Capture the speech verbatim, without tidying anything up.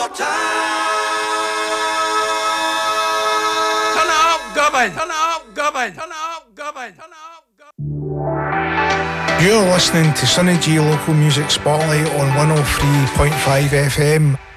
more time. Turn it up, Gavin. Turn it up, Gavin. Turn it up, Gavin. Turn it up, Gavin. You're listening to Sunny G Local Music Spotlight on one oh three point five F M.